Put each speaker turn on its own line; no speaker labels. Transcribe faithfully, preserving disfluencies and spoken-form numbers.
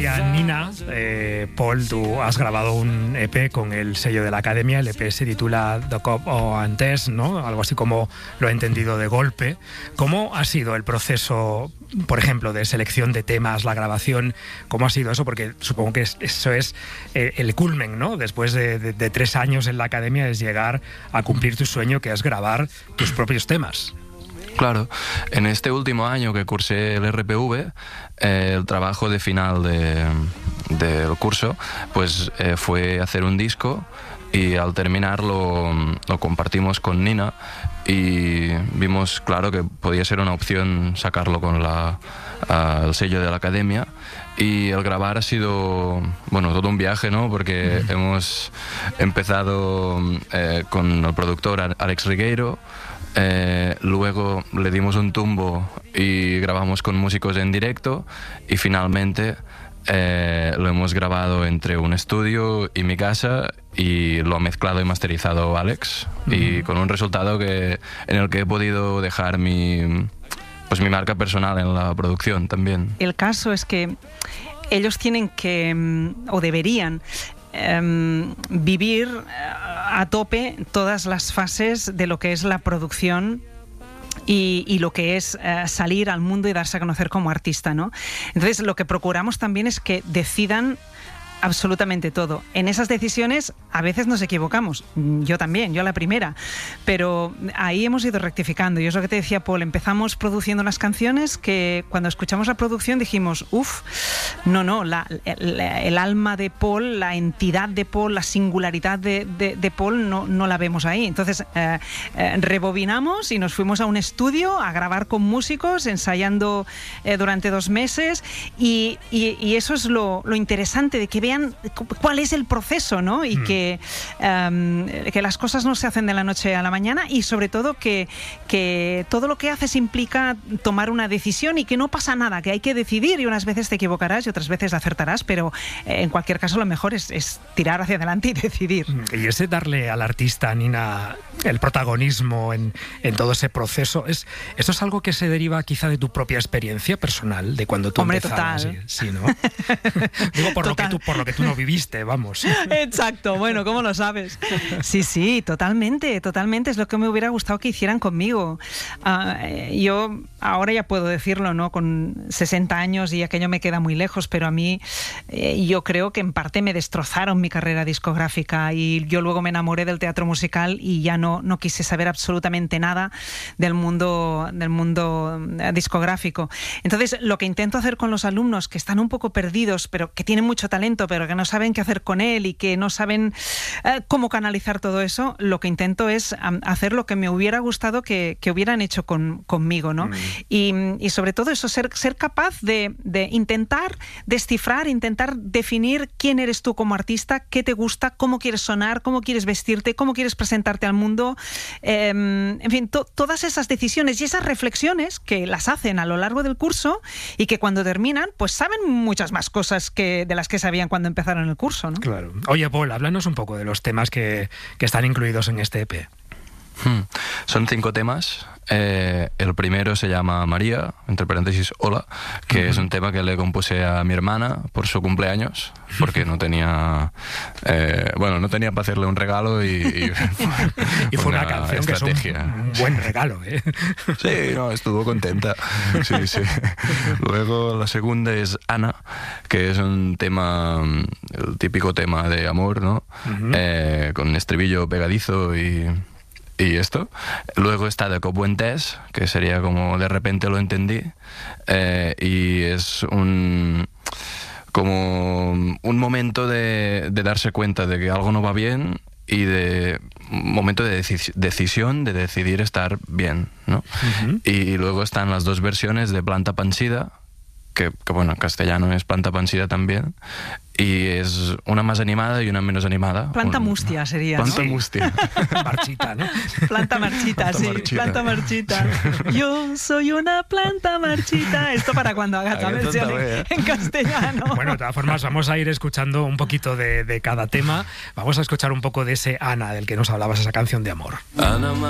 decía Nina, eh, Paul, tú has grabado un E P con el sello de la Academia. El E P se titula The Cop o Antes, ¿no? Algo así como lo he entendido de golpe. ¿Cómo ha sido el proceso, por ejemplo, de selección de temas, la grabación? ¿Cómo ha sido eso? Porque supongo que es, eso es eh, el culmen, ¿no? Después de, de, de tres años en la Academia, es llegar a cumplir tu sueño, que es grabar tus propios temas.
Claro, en este último año que cursé el R P V, eh, el trabajo de final de, del curso pues eh, fue hacer un disco, y al terminarlo lo compartimos con Nina y vimos claro que podía ser una opción sacarlo con la, uh, el sello de la Academia. Y el grabar ha sido, bueno, todo un viaje, ¿no? Porque mm. hemos empezado eh, con el productor Alex Rigueiro. Eh, luego le dimos un tumbo y grabamos con músicos en directo, y finalmente eh, lo hemos grabado entre un estudio y mi casa, y lo ha mezclado y masterizado Alex, uh-huh. y con un resultado que, en el que he podido dejar mi, pues mi marca personal en la producción también.
El caso es que ellos tienen que, o deberían, Um, vivir a tope todas las fases de lo que es la producción y, y lo que es uh, salir al mundo y darse a conocer como artista, ¿no? Entonces, lo que procuramos también es que decidan absolutamente todo. En esas decisiones a veces nos equivocamos, yo también, yo la primera, pero ahí hemos ido rectificando. Y es lo que te decía Paul, empezamos produciendo unas canciones que cuando escuchamos la producción dijimos, uff, no, no, la, la, el alma de Paul, la entidad de Paul, la singularidad de, de, de Paul no, no la vemos ahí. Entonces eh, eh, rebobinamos y nos fuimos a un estudio a grabar con músicos, ensayando eh, durante dos meses, y, y, y eso es lo, lo interesante, de que vean cuál es el proceso, ¿no? Y mm. que, um, que las cosas no se hacen de la noche a la mañana, y sobre todo que, que todo lo que haces implica tomar una decisión, y que no pasa nada, que hay que decidir, y unas veces te equivocarás y otras veces acertarás, pero eh, en cualquier caso lo mejor es, es tirar hacia adelante y decidir.
Y ese darle al artista, Nina, el protagonismo en, en todo ese proceso, es, ¿eso es algo que se deriva quizá de tu propia experiencia personal, de cuando tú
Hombre,
empezabas?
total.
Sí, sí, ¿no? Digo, por lo que tú por lo que tú no viviste, vamos.
Exacto, bueno, ¿cómo lo sabes? Sí, sí, totalmente, totalmente, es lo que me hubiera gustado que hicieran conmigo. Uh, yo ahora ya puedo decirlo, ¿no? Con sesenta años, y aquello me queda muy lejos, pero a mí eh, yo creo que en parte me destrozaron mi carrera discográfica, y yo luego me enamoré del teatro musical y ya no, no quise saber absolutamente nada del mundo, del mundo discográfico. Entonces, lo que intento hacer con los alumnos que están un poco perdidos, pero que tienen mucho talento, pero que no saben qué hacer con él y que no saben eh, cómo canalizar todo eso, lo que intento es um, hacer lo que me hubiera gustado que, que hubieran hecho con, conmigo, ¿no? Mm. Y, y sobre todo eso, ser, ser capaz de, de intentar descifrar, intentar definir quién eres tú como artista, qué te gusta, cómo quieres sonar, cómo quieres vestirte, cómo quieres presentarte al mundo, eh, en fin, to, todas esas decisiones y esas reflexiones que las hacen a lo largo del curso, y que cuando terminan, pues saben muchas más cosas que de las que sabían cuando empezaron el curso, ¿no?
Claro. Oye, Paul, háblanos un poco de los temas que, que están incluidos en este E P.
Hmm. Son cinco temas. Eh, el primero se llama María, entre paréntesis, Hola, que uh-huh. es un tema que le compuse a mi hermana por su cumpleaños, porque no tenía, eh, bueno, no tenía para hacerle un regalo, y, y,
y fue una, una canción estrategia. Que es un, un buen regalo, ¿eh?
Sí, no, estuvo contenta. Sí, sí. Luego la segunda es Ana, que es un tema, el típico tema de amor, ¿no? Uh-huh. Eh, con estribillo pegadizo y... y esto. Luego está De Cop o Antes, que sería como De repente lo entendí, eh, y es un como un momento de, de darse cuenta de que algo no va bien, y de un momento de deci- decisión de decidir estar bien, ¿no? Uh-huh. Y luego están las dos versiones de Planta Pansida, que, que bueno, en castellano es Planta Pansida también, y es una más animada y una menos animada.
Planta
un,
mustia sería,
Planta
¿no?
mustia.
Marchita, ¿no?
Planta marchita, planta sí, marchita. Planta marchita. Yo soy una planta marchita. Esto para cuando hagas la versión en, en castellano.
Bueno, de todas formas, vamos a ir escuchando un poquito de, de cada tema. Vamos a escuchar un poco de ese Ana, del que nos hablabas, esa canción de amor.
Ana